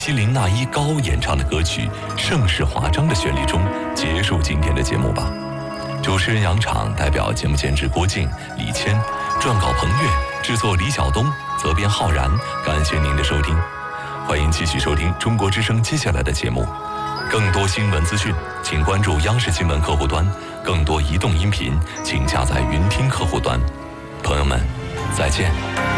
希林娜依高演唱的歌曲盛世华章的旋律中结束今天的节目吧。主持人杨昶代表节目监制郭靖、李谦，撰稿彭越，制作李晓东，责编浩然。感谢您的收听，欢迎继续收听中国之声接下来的节目。更多新闻资讯，请关注央视新闻客户端；更多移动音频，请下载云听客户端。朋友们，再见。